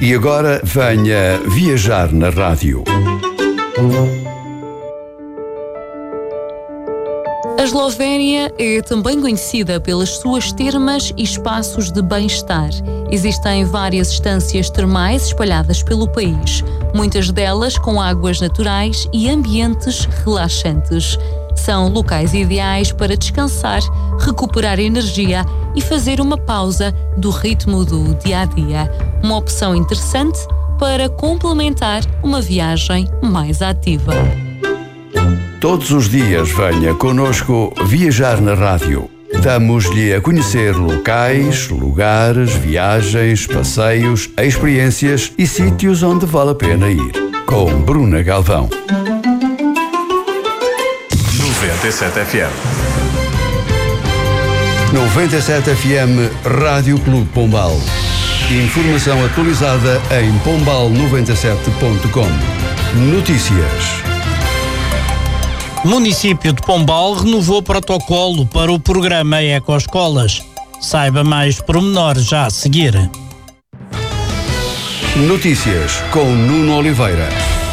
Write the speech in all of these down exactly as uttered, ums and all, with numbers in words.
E agora venha viajar na rádio. A Eslovénia é também conhecida pelas suas termas e espaços de bem-estar. Existem várias estâncias termais espalhadas pelo país, muitas delas com águas naturais e ambientes relaxantes. São locais ideais para descansar, recuperar energia e fazer uma pausa do ritmo do dia-a-dia. Uma opção interessante para complementar uma viagem mais ativa. Todos os dias venha connosco viajar na rádio. Damos-lhe a conhecer locais, lugares, viagens, passeios, experiências e sítios onde vale a pena ir. Com Bruna Galvão. noventa e sete F M. noventa e sete F M Rádio Clube Pombal. Informação atualizada em pombal noventa e sete ponto com. Notícias. Município de Pombal renovou protocolo para o programa Ecoescolas. Saiba mais pormenores já a seguir. Notícias com Nuno Oliveira.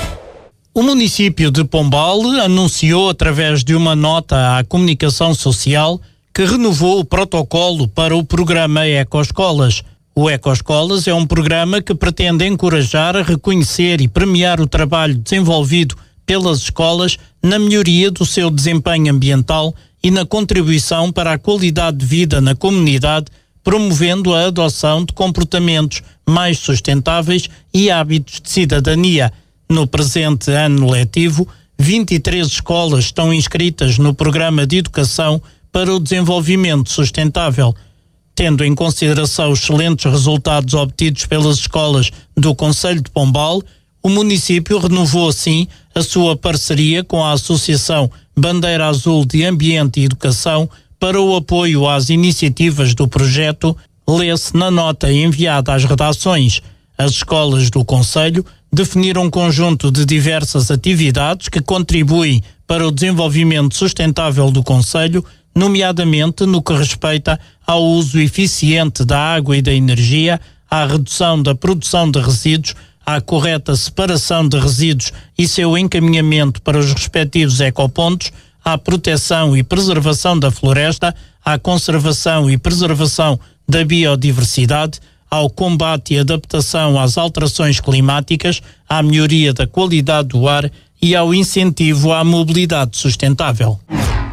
O município de Pombal anunciou através de uma nota à comunicação social que renovou o protocolo para o programa Ecoescolas. O Ecoescolas é um programa que pretende encorajar, reconhecer e premiar o trabalho desenvolvido pelas escolas na melhoria do seu desempenho ambiental e na contribuição para a qualidade de vida na comunidade, promovendo a adoção de comportamentos mais sustentáveis e hábitos de cidadania. No presente ano letivo, vinte e três escolas estão inscritas no Programa de Educação para o Desenvolvimento Sustentável. Tendo em consideração os excelentes resultados obtidos pelas escolas do Concelho de Pombal, o município renovou assim a sua parceria com a Associação Bandeira Azul de Ambiente e Educação para o apoio às iniciativas do projeto, lê-se na nota enviada às redações. As escolas do concelho definiram um conjunto de diversas atividades que contribuem para o desenvolvimento sustentável do concelho, nomeadamente no que respeita ao uso eficiente da água e da energia, à redução da produção de resíduos, à correta separação de resíduos e seu encaminhamento para os respectivos ecopontos, à proteção e preservação da floresta, à conservação e preservação da biodiversidade, ao combate e adaptação às alterações climáticas, à melhoria da qualidade do ar e ao incentivo à mobilidade sustentável.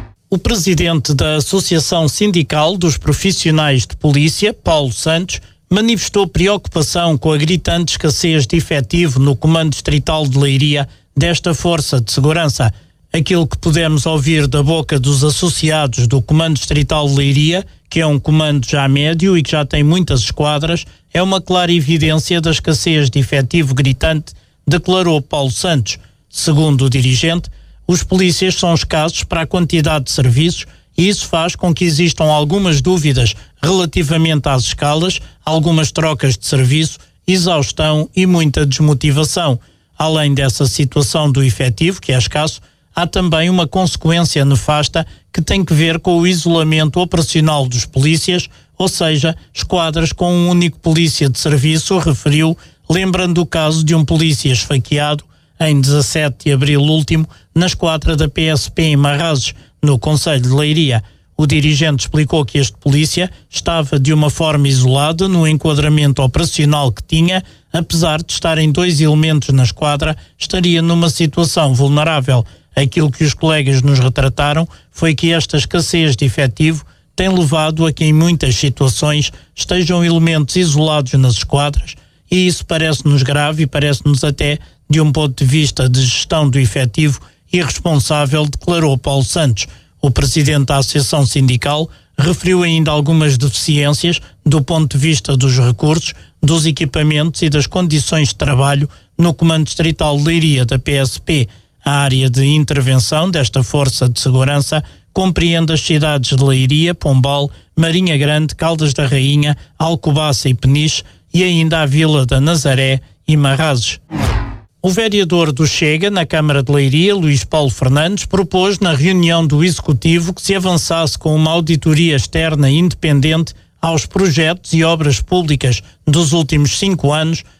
O presidente da Associação Sindical dos Profissionais de Polícia, Paulo Santos, manifestou preocupação com a gritante escassez de efetivo no Comando Distrital de Leiria desta Força de Segurança. Aquilo que podemos ouvir da boca dos associados do Comando Distrital de Leiria, que é um comando já médio e que já tem muitas esquadras, é uma clara evidência da escassez de efetivo gritante, declarou Paulo Santos. Segundo o dirigente, os polícias são escassos para a quantidade de serviços e isso faz com que existam algumas dúvidas relativamente às escalas, algumas trocas de serviço, exaustão e muita desmotivação. Além dessa situação do efetivo, que é escasso, há também uma consequência nefasta que tem que ver com o isolamento operacional dos polícias, ou seja, esquadras com um único polícia de serviço, referiu, lembrando o caso de um polícia esfaqueado em dezassete de abril último, na esquadra da P S P em Marrazes, no Concelho de Leiria. O dirigente explicou que este polícia estava de uma forma isolada no enquadramento operacional que tinha, apesar de estarem dois elementos na esquadra, estaria numa situação vulnerável. Aquilo que os colegas nos retrataram foi que esta escassez de efetivo tem levado a que em muitas situações estejam elementos isolados nas esquadras e isso parece-nos grave e parece-nos até, de um ponto de vista de gestão do efetivo, irresponsável, declarou Paulo Santos. O presidente da Associação Sindical referiu ainda algumas deficiências do ponto de vista dos recursos, dos equipamentos e das condições de trabalho no Comando Distrital de Leiria da P S P. A área de intervenção desta Força de Segurança compreende as cidades de Leiria, Pombal, Marinha Grande, Caldas da Rainha, Alcobaça e Peniche e ainda a Vila da Nazaré e Marrazes. O vereador do Chega, na Câmara de Leiria, Luís Paulo Fernandes, propôs na reunião do Executivo que se avançasse com uma auditoria externa independente aos projetos e obras públicas dos últimos cinco anos,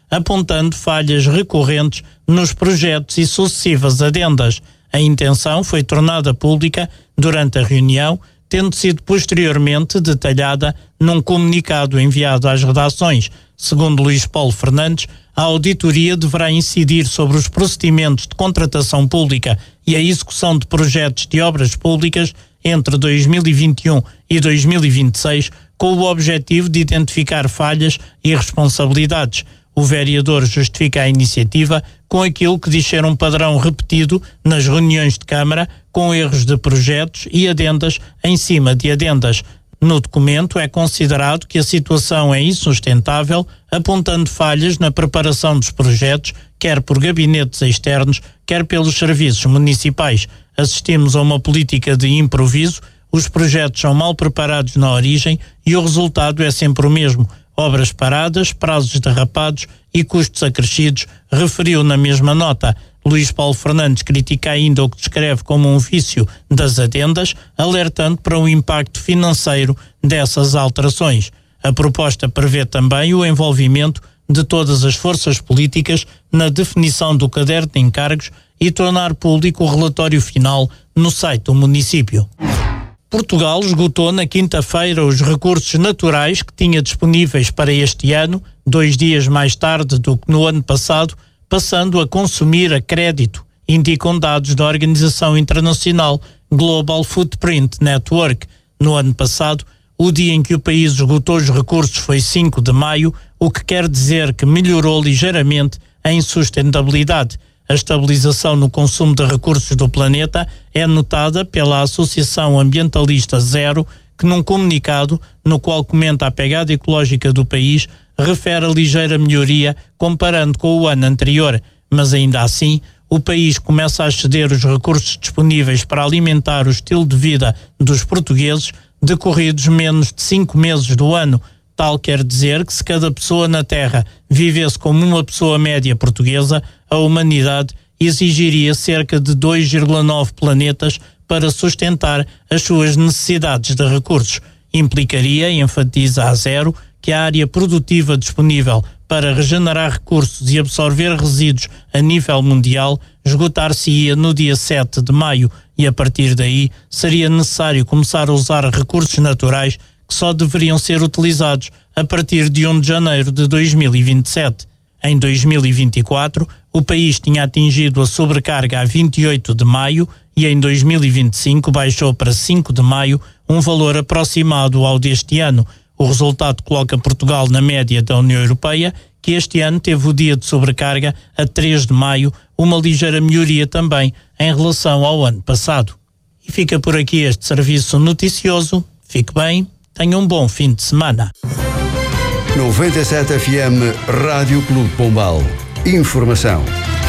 apontando falhas recorrentes nos projetos e sucessivas adendas. A intenção foi tornada pública durante a reunião, tendo sido posteriormente detalhada num comunicado enviado às redações. Segundo Luís Paulo Fernandes, a auditoria deverá incidir sobre os procedimentos de contratação pública e a execução de projetos de obras públicas entre dois mil e vinte e um e dois mil e vinte e seis, com o objetivo de identificar falhas e responsabilidades. O vereador justifica a iniciativa com aquilo que diz ser um padrão repetido nas reuniões de Câmara, com erros de projetos e adendas em cima de adendas. No documento é considerado que a situação é insustentável, apontando falhas na preparação dos projetos, quer por gabinetes externos, quer pelos serviços municipais. Assistimos a uma política de improviso, os projetos são mal preparados na origem e o resultado é sempre o mesmo: obras paradas, prazos derrapados e custos acrescidos, referiu na mesma nota. Luís Paulo Fernandes critica ainda o que descreve como um vício das adendas, alertando para o impacto financeiro dessas alterações. A proposta prevê também o envolvimento de todas as forças políticas na definição do caderno de encargos e tornar público o relatório final no site do município. Portugal esgotou na quinta-feira os recursos naturais que tinha disponíveis para este ano, dois dias mais tarde do que no ano passado, passando a consumir a crédito, indicam dados da Organização Internacional Global Footprint Network. No ano passado, o dia em que o país esgotou os recursos foi cinco de maio, o que quer dizer que melhorou ligeiramente em sustentabilidade. A estabilização no consumo de recursos do planeta é notada pela Associação Ambientalista Zero, que num comunicado, no qual comenta a pegada ecológica do país, refere a ligeira melhoria comparando com o ano anterior, mas ainda assim o país começa a exceder os recursos disponíveis para alimentar o estilo de vida dos portugueses decorridos menos de cinco meses do ano. Tal quer dizer que se cada pessoa na Terra vivesse como uma pessoa média portuguesa, a humanidade exigiria cerca de dois vírgula nove planetas para sustentar as suas necessidades de recursos. Implicaria, enfatiza a Zero, que a área produtiva disponível para regenerar recursos e absorver resíduos a nível mundial esgotar-se-ia no dia sete de maio e a partir daí seria necessário começar a usar recursos naturais que só deveriam ser utilizados a partir de primeiro de janeiro de dois mil e vinte e sete. Em dois mil e vinte e quatro, o país tinha atingido a sobrecarga a vinte e oito de maio e em dois mil e vinte e cinco baixou para cinco de maio, um valor aproximado ao deste ano. O resultado coloca Portugal na média da União Europeia, que este ano teve o dia de sobrecarga a três de maio, uma ligeira melhoria também em relação ao ano passado. E fica por aqui este serviço noticioso. Fique bem, tenha um bom fim de semana. noventa e sete F M Rádio Clube Pombal. Informação.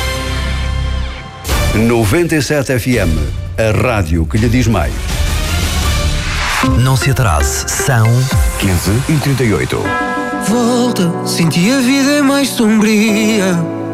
noventa e sete F M, a rádio que lhe diz mais. Não se atrase, são quinze e trinta e oito. Volta, senti a vida é mais sombria.